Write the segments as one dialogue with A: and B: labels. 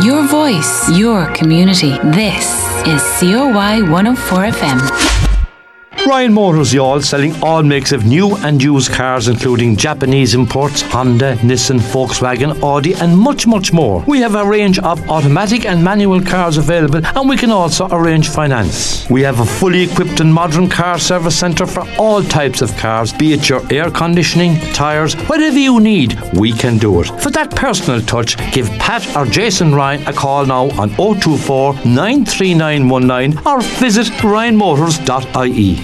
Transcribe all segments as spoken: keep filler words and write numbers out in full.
A: Your voice, your community. This is C O Y one oh four F M.
B: Ryan Motors, y'all, selling all makes of new and used cars, including Japanese imports, Honda, Nissan, Volkswagen, Audi, and much, much more. We have a range of automatic and manual cars available, and we can also arrange finance. We have a fully equipped and modern car service centre for all types of cars, be it your air conditioning, tyres, whatever you need, we can do it. For that personal touch, give Pat or Jason Ryan a call now on oh two four, nine three nine one nine or visit ryan motors dot I E.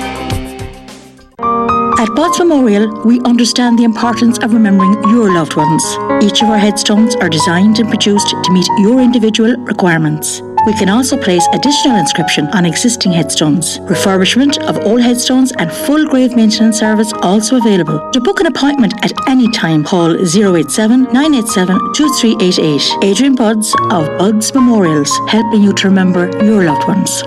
C: At Botts Memorial, we understand the importance of remembering your loved ones. Each of our headstones are designed and produced to meet your individual requirements. We can also place additional inscription on existing headstones. Refurbishment of old headstones and full grave maintenance service also available. To book an appointment at any time, call oh eight seven, nine eight seven, two three eight eight. Adrian Budds of Budds Memorials, helping you to remember your loved ones.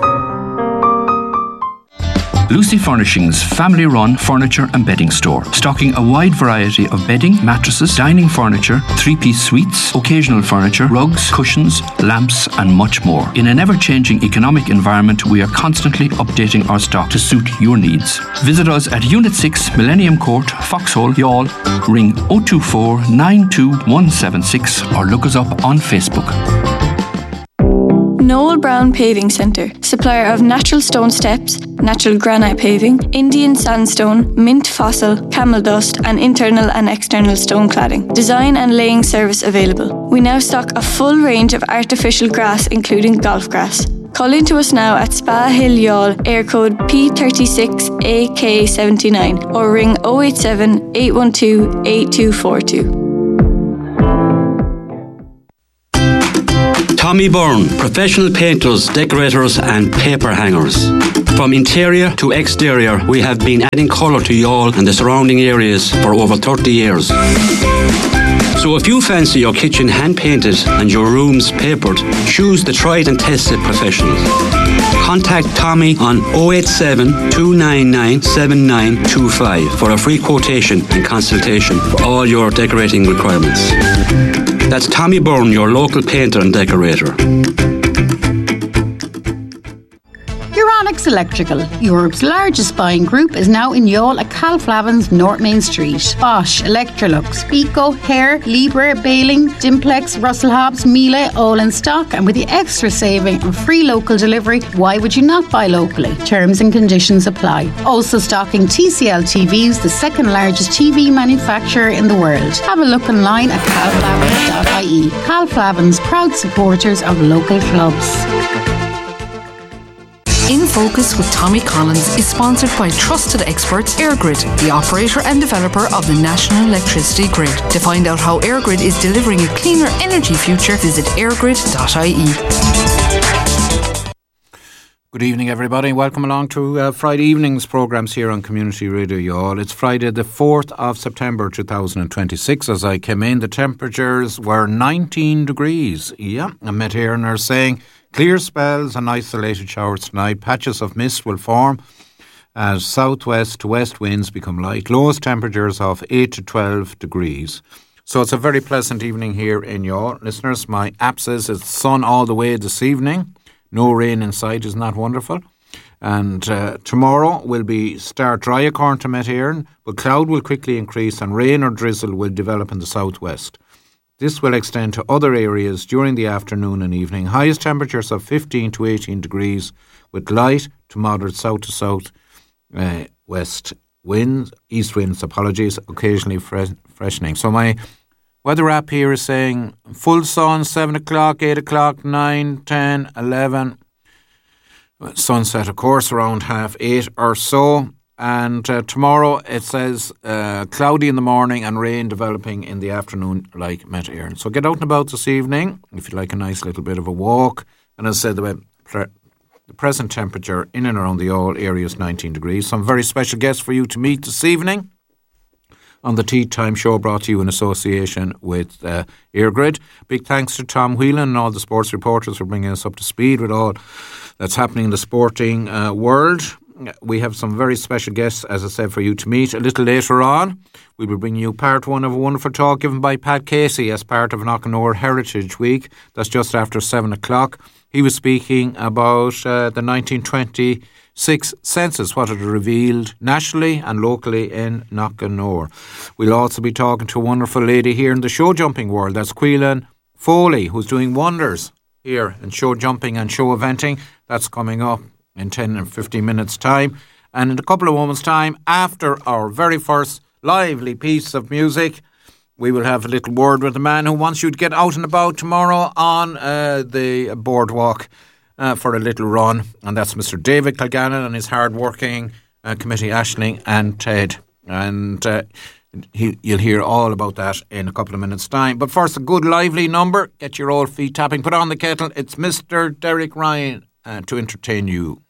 D: Lucy Furnishings family-run furniture and bedding store, stocking a wide variety of bedding, mattresses, dining furniture, three-piece suites, occasional furniture, rugs, cushions, lamps and much more. In an ever-changing economic environment, we are constantly updating our stock to suit your needs. Visit us at Unit six, Millennium Court, Foxhole, Youghal. Ring oh two four, nine two one seven six or look us up on Facebook.
E: Noel Brown Paving Centre, supplier of natural stone steps, natural granite paving, Indian sandstone, mint fossil, camel dust and internal and external stone cladding. Design and laying service available. We now stock a full range of artificial grass including golf grass. Call in to us now at Spa Hill Youghal, air code P thirty-six A K seventy-nine or ring oh eight seven, eight one two, eight two four two.
F: Tommy Byrne, professional painters, decorators and paper hangers. From interior to exterior, we have been adding colour to Youghal and the surrounding areas for over thirty years. So if you fancy your kitchen hand-painted and your rooms papered, choose the tried and tested professionals. Contact Tommy on oh eight seven, two nine nine, seven nine two five for a free quotation and consultation for all your decorating requirements. That's Tommy Byrne, your local painter and decorator.
G: Euronics Electrical, Europe's largest buying group, is now in Youghal at Calflavin's North Main Street. Bosch, Electrolux, Pico, Hare, Libre, Baling, Dimplex, Russell Hobbs, Miele, all in stock, and with the extra saving and free local delivery, why would you not buy locally? Terms and conditions apply. Also stocking T C L T Vs, the second largest T V manufacturer in the world. Have a look online at calflavins dot I E. Calflavin's, proud supporters of local clubs.
H: In Focus with Tommy Collins is sponsored by trusted experts EirGrid, the operator and developer of the National Electricity Grid. To find out how EirGrid is delivering a cleaner energy future, visit air grid dot I E.
I: Good evening, everybody. Welcome along to uh, Friday evening's programmes here on Community Radio Youghal. It's Friday the fourth of September two thousand twenty-six. As I came in, the temperatures were nineteen degrees. Yeah, and Met Éireann are saying clear spells and isolated showers tonight. Patches of mist will form as southwest to west winds become light. Lowest temperatures of eight to twelve degrees. So it's a very pleasant evening here in Youghal. Listeners, my app says it's sun all the way this evening. No rain in sight. Isn't that wonderful? And uh, tomorrow will be start dry according to Met Éireann, but cloud will quickly increase and rain or drizzle will develop in the southwest. This will extend to other areas during the afternoon and evening. Highest temperatures of fifteen to eighteen degrees with light to moderate south to south uh, west winds, east winds, apologies, occasionally fre- freshening. So my weather app here is saying full sun, seven o'clock, eight o'clock, nine, ten, eleven. Sunset, of course, around half eight or so. And uh, tomorrow it says uh, cloudy in the morning and rain developing in the afternoon like Met Éireann. So get out and about this evening if you'd like a nice little bit of a walk. And as I said, the, the present temperature in and around the Youghal area is nineteen degrees. Some very special guests for you to meet this evening on the Tea Time Show, brought to you in association with uh, EirGrid. Big thanks to Tom Whelan and all the sports reporters for bringing us up to speed with all that's happening in the sporting uh, world. we have some very special guests, as I said, for you to meet. A little later on, we will bring you part one of a wonderful talk given by Pat Casey as part of Knockanore Heritage Week. That's just after seven o'clock. He was speaking about uh, the nineteen twenty-six census, what it revealed nationally and locally in Knockanore. We'll also be talking to a wonderful lady here in the show jumping world. That's Quillan Foley, who's doing wonders here in show jumping and show eventing. That's coming up in ten and fifteen minutes time. And in a couple of moments time, after our very first lively piece of music, we will have a little word with the man who wants you to get out and about tomorrow on uh, the boardwalk uh, for a little run. And that's Mister David Kilgannon and his hard-working uh, committee, Aisling and Ted. And uh, he, you'll hear all about that in a couple of minutes' time. But first, a good lively number. Get your old feet tapping. Put on the kettle. It's Mister Derek Ryan uh, to entertain you.